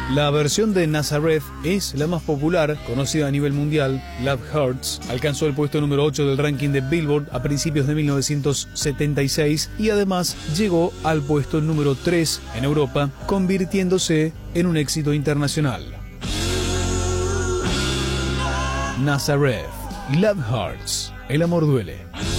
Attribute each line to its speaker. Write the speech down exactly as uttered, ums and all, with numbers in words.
Speaker 1: La versión de Nazareth es la más popular, conocida a nivel mundial. Love Hurts alcanzó el puesto número ocho del ranking de Billboard a principios de mil novecientos setenta y seis y además llegó al puesto número tres en Europa, convirtiéndose en un éxito internacional. Nazareth, Love Hurts, el amor duele.